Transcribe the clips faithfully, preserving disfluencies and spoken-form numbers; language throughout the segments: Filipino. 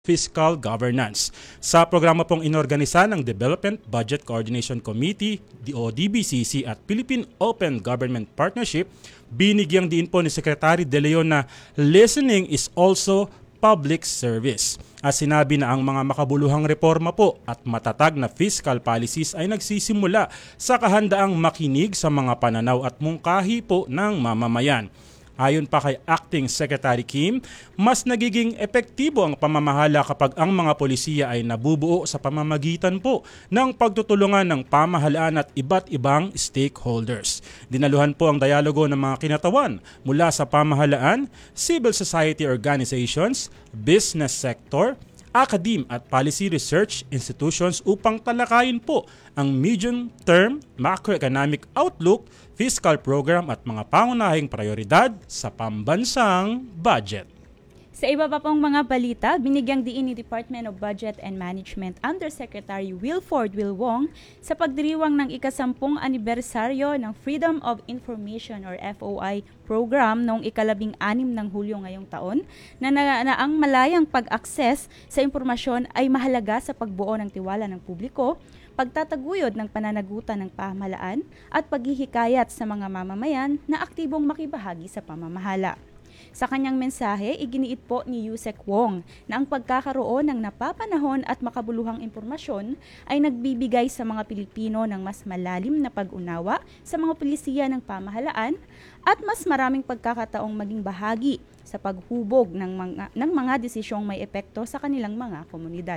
Fiscal Governance. Sa programa pong inorganisa ng Development Budget Coordination Committee o D B C C at Philippine Open Government Partnership, binigyang diin po ni Secretary De Leon na listening is also public service. At sinabi na ang mga makabuluhang reforma po at matatag na fiscal policies ay nagsisimula sa kahandaang makinig sa mga pananaw at mungkahi po ng mamamayan. Ayon pa kay Acting Secretary Kim, mas nagiging epektibo ang pamamahala kapag ang mga polisiya ay nabubuo sa pamamagitan po ng pagtutulungan ng pamahalaan at iba't ibang stakeholders. Dinaluhan po ang dialogo ng mga kinatawan mula sa pamahalaan, civil society organizations, business sector, academe at policy research institutions upang talakayin po ang medium-term macroeconomic outlook, fiscal program at mga pangunahing prioridad sa pambansang budget. Sa iba pa pong mga balita, binigyang diin ni Department of Budget and Management Undersecretary Wilford Wilwong sa pagdiriwang ng ikasampung anibersaryo ng Freedom of Information or F O I program noong ikalabing anim ng Hulyo ngayong taon na, na, na ang malayang pag-access sa impormasyon ay mahalaga sa pagbuo ng tiwala ng publiko, pagtataguyod ng pananagutan ng pamahalaan at paghihikayat sa mga mamamayan na aktibong makibahagi sa pamamahala. Sa kanyang mensahe, iginiit po ni Yusek Wong na ang pagkakaroon ng napapanahon at makabuluhang impormasyon ay nagbibigay sa mga Pilipino ng mas malalim na pag-unawa sa mga pulisiya ng pamahalaan at mas maraming pagkakataong maging bahagi sa paghubog ng mga, ng mga desisyong may epekto sa kanilang mga komunidad.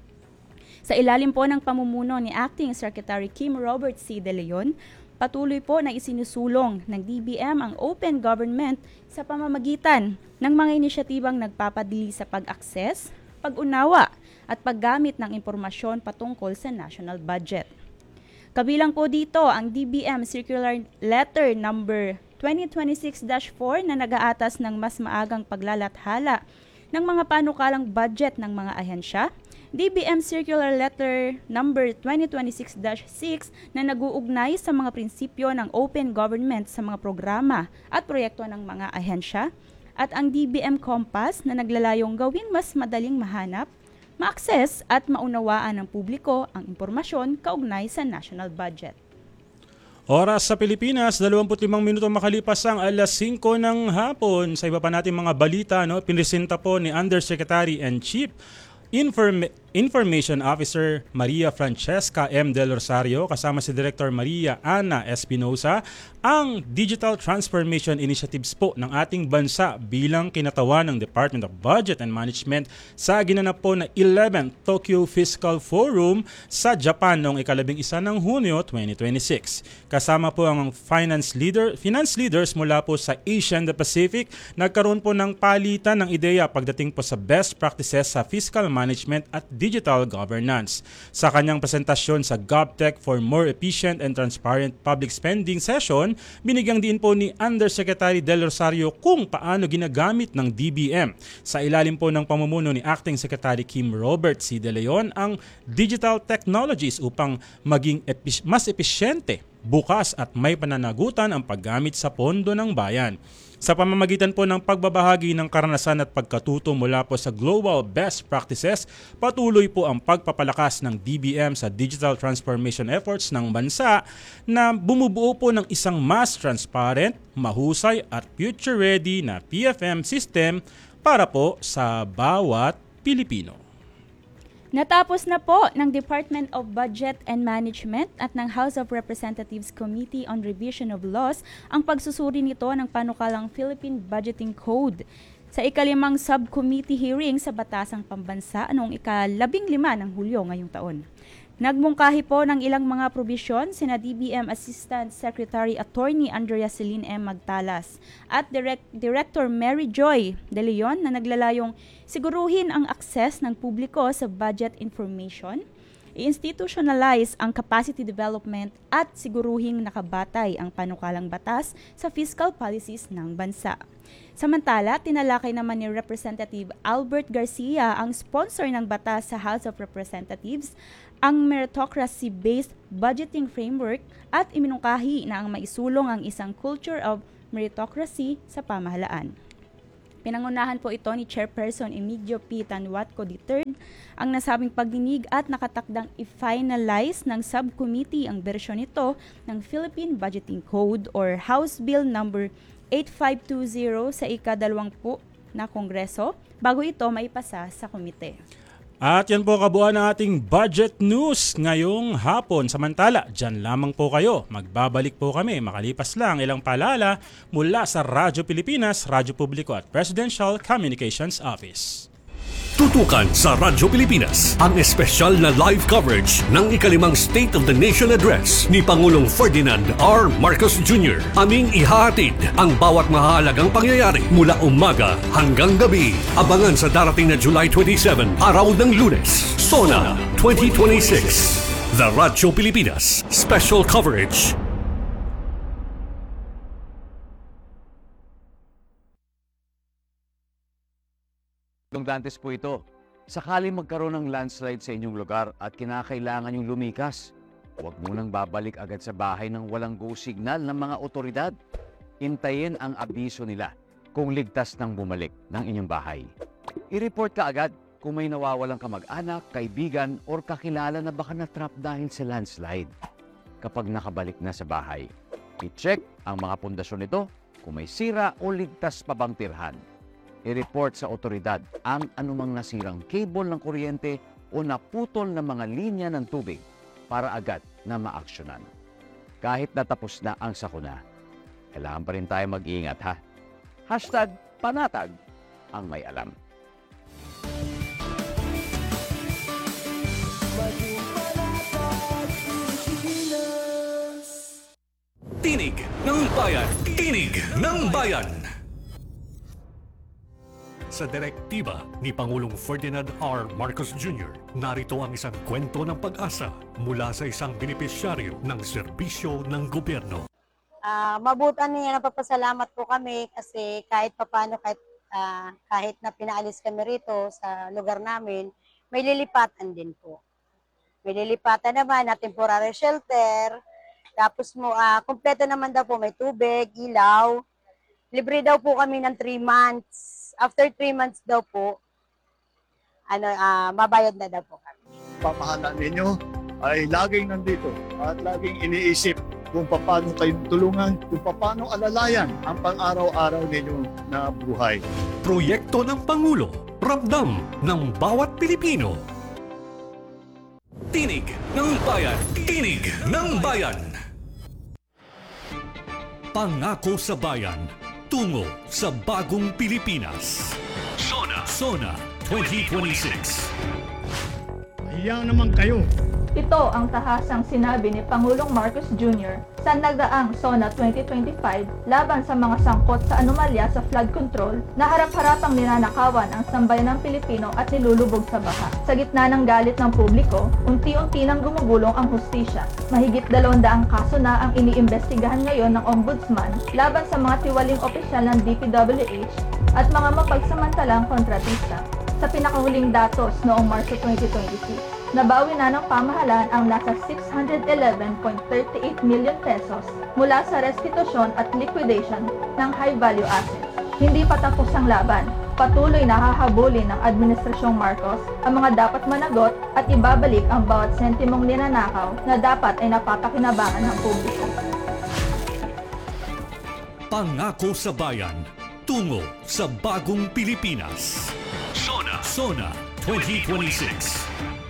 Sa ilalim po ng pamumuno ni Acting Secretary Kim Robert C. De Leon, patuloy po na isinusulong ng D B M ang open government sa pamamagitan ng mga inisyatibang nagpapadili sa pag-access, pag-unawa at paggamit ng impormasyon patungkol sa national budget. Kabilang po dito ang D B M Circular Letter number twenty twenty-six dash four na nag-aatas ng mas maagang paglalathala ng mga panukalang budget ng mga ahensya, D B M Circular Letter number twenty twenty-six dash six na nag-uugnay sa mga prinsipyo ng open government sa mga programa at proyekto ng mga ahensya, at ang D B M Compass na naglalayong gawing mas madaling mahanap, ma-access at maunawaan ng publiko ang impormasyon kaugnay sa national budget. Oras sa Pilipinas, dalawampu't limang minuto makalipas ang alas singko ng hapon. Sa iba pa natin mga balita, no, pinresenta po ni Undersecretary and Chief Inform- Information Officer Maria Francesca M. Del Rosario kasama si Director Maria Ana Espinosa ang Digital Transformation Initiatives po ng ating bansa bilang kinatawan ng Department of Budget and Management sa ginanap po na eleventh Tokyo Fiscal Forum sa Japan noong ikalabing isa ng Hunyo twenty twenty-six. Kasama po ang finance leader, finance leaders mula po sa Asia and the Pacific. Nagkaroon po ng palitan ng ideya pagdating po sa best practices sa fiscal management at digital governance. Sa kanyang presentasyon sa GovTech for More Efficient and Transparent Public Spending session, binigyang diin po ni Undersecretary Del Rosario kung paano ginagamit ng D B M sa ilalim po ng pamumuno ni Acting Secretary Kim Robert C. De Leon ang digital technologies upang maging epi- mas episyente, bukas at may pananagutan ang paggamit sa pondo ng bayan. Sa pamamagitan po ng pagbabahagi ng karanasan at pagkatuto mula po sa Global Best Practices, patuloy po ang pagpapalakas ng D B M sa digital transformation efforts ng bansa na bumubuo po ng isang mas transparent, mahusay at future-ready na P F M system para po sa bawat Pilipino. Natapos na po ng Department of Budget and Management at ng House of Representatives Committee on Revision of Laws ang pagsusuri nito ng panukalang Philippine Budgeting Code sa ikalimang subcommittee hearing sa Batasang Pambansa noong ikalabing lima ng Hulyo ngayong taon. Nagmungkahi po ng ilang mga probisyon sina D B M Assistant Secretary Attorney Andrea Celine M. Magtalas at Direct, Director Mary Joy De Leon na naglalayong siguruhin ang access ng publiko sa budget information, i-institutionalize ang capacity development at siguruhing nakabatay ang panukalang batas sa fiscal policies ng bansa. Samantala, tinalakay naman ni Representative Albert Garcia ang sponsor ng batas sa House of Representatives, ang meritocracy-based budgeting framework at iminungkahi na ang maisulong ang isang culture of meritocracy sa pamahalaan. Pinangunahan po ito ni Chairperson Emigdio P. Tanwatco the third ang nasabing pagdinig at nakatakdang i-finalize ng subcommittee ang bersyon nito ng Philippine Budgeting Code or House Bill number eight five two zero sa ikadalawampu na Kongreso bago ito maipasa sa komite. At yan po kabuuan ng ating budget news ngayong hapon. Samantala, dyan lamang po kayo. Magbabalik po kami makalipas lang ilang paalala mula sa Radyo Pilipinas, Radyo Publiko at Presidential Communications Office. Tutukan sa Radyo Pilipinas ang espesyal na live coverage ng ikalimang State of the Nation Address ni Pangulong Ferdinand R. Marcos Junior Aming ihahatid ang bawat mahalagang pangyayari mula umaga hanggang gabi. Abangan sa darating na July twenty-seventh, araw ng Lunes, SONA twenty twenty-six. The Radyo Pilipinas Special Coverage. Dantes po ito. Sakali magkaroon ng landslide sa inyong lugar at kinakailangan yung lumikas, huwag munang babalik agad sa bahay ng walang go signal ng mga otoridad. Intayin ang abiso nila kung ligtas nang bumalik ng inyong bahay. I-report ka agad kung may nawawalang kamag-anak, kaibigan, or kakilala na baka na-trap dahil sa landslide. Kapag nakabalik na sa bahay, i-check ang mga pundasyon nito kung may sira o ligtas pa bang tirhan. I-report sa otoridad ang anumang nasirang cable ng kuryente o naputol na mga linya ng tubig para agad na maaksyonan. Kahit natapos na ang sakuna, kailangan pa rin tayo mag-iingat ha. Hashtag panatag ang may alam. Tinig ng Bayan! Tinig ng Bayan! Sa direktiba ni Pangulong Ferdinand R. Marcos Junior, narito ang isang kwento ng pag-asa mula sa isang benepisyaryo ng serbisyo ng gobyerno. Uh, mabutan niya, napapasalamat po kami kasi kahit papano, kahit, uh, kahit na pinaalis kami rito sa lugar namin, may lilipatan din po. May lilipatan naman na temporary shelter, tapos mo, uh, kompleto naman daw po, may tubig, ilaw, libre daw po kami ng three months. After three months daw po, ano, uh, mabayad na daw po kami. Pamahalaan ninyo ay laging nandito at laging iniisip kung paano kayong tulungan, kung paano alalayan ang pang-araw-araw ninyo na buhay. Proyekto ng Pangulo, ramdam ng bawat Pilipino. Tinig ng Bayan! Tinig ng Bayan! Pangako sa Bayan, tungo sa bagong Pilipinas. SONA SONA twenty twenty-six. Hiya naman kayo. Ito ang tahasang sinabi ni Pangulong Marcos Junior sa nagdaang SONA twenty twenty-five laban sa mga sangkot sa anomalya sa flood control na harap-harapang ninanakawan ang sambayan ng Pilipino at nilulubog sa baha. Sa gitna ng galit ng publiko, unti-unti nang gumugulong ang hustisya. Mahigit dalawang-daang kaso na ang iniimbestigahan ngayon ng Ombudsman laban sa mga tiwaling opisyal ng D P W H at mga mapagsamantalang kontratista. Sa pinakahuling datos noong Marso twenty twenty-six, nabawi na ng pamahalaan ang nasa six hundred eleven point three eight million pesos mula sa restitusyon at liquidation ng high-value assets. Hindi pa tapos ang laban. Patuloy na hahabulin ng Administrasyong Marcos ang mga dapat managot at ibabalik ang bawat sentimong ninanakaw na dapat ay napapakinabangan ng publiko. Pangako sa Bayan, tungo sa bagong Pilipinas. SONA SONA twenty twenty-six.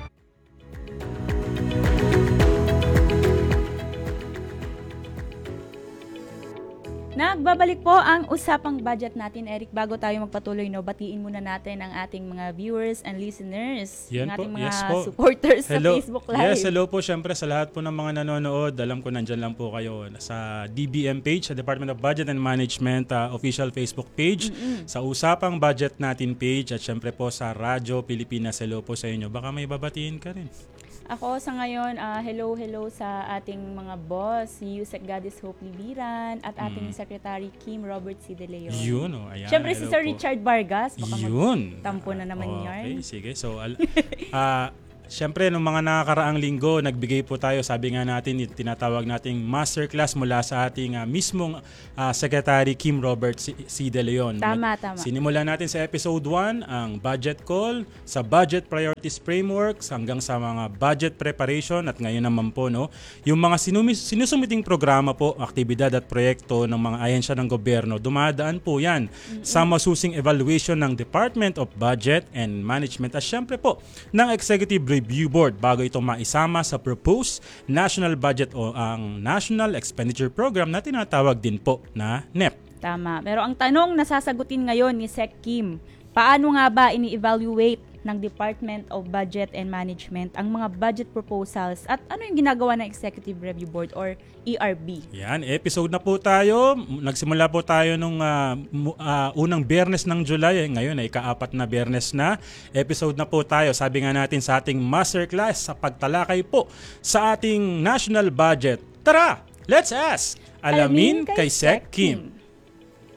Nagbabalik po ang usapang budget natin, Eric. Bago tayo magpatuloy, no, batiin muna natin ang ating mga viewers and listeners, Yan ang ating po. mga Yes po. supporters Hello. sa Facebook Live. Yes, hello po syempre sa lahat po ng mga nanonood. Alam ko nandyan lang po kayo sa D B M page, sa Department of Budget and Management uh, official Facebook page, mm-hmm. sa usapang budget natin page, at syempre po sa Radyo Pilipinas. Hello po sa inyo. Baka may babatiin ka rin. Ako sa ngayon, uh, hello, hello sa ating mga boss, si Yusek Goddess Hope Libiran at ating mm. Secretary Kim Robert C. De Leon. Yun, oh, ayan. Siyempre si Sir po. Richard Vargas, baka Yun. tampo na naman okay, yarn. Okay, sige. So, al- uh, Siyempre, nung mga nakakaraang linggo, nagbigay po tayo, sabi nga natin, yung tinatawag nating masterclass mula sa ating uh, mismong uh, Secretary Kim Robert C. C. De Leon. Tama, Nag- tama. Sinimulan natin sa episode one, ang budget call, sa budget priorities frameworks, hanggang sa mga budget preparation, at ngayon naman po, no, yung mga sinumi- sinusumiting programa po, aktibidad at proyekto ng mga ahensya ng gobyerno, dumadaan po yan mm-hmm. sa masusing evaluation ng Department of Budget and Management at syempre po ng Executive Review Board bago ito maisama sa proposed national budget o ang National Expenditure Program na tinatawag din po na N E P. Tama. Pero ang tanong na sasagutin ngayon ni Sec Kim, paano nga ba ini-evaluate ng Department of Budget and Management ang mga budget proposals at ano yung ginagawa ng Executive Review Board or E R B? Yan, episode na po tayo. Nagsimula po tayo nung uh, uh, unang Biyernes ng July. Ngayon ay ikaapat na Biyernes na. Episode na po tayo. Sabi nga natin sa ating masterclass sa pagtalakay po sa ating national budget. Tara, let's ask! Alamin kay Sec Kim.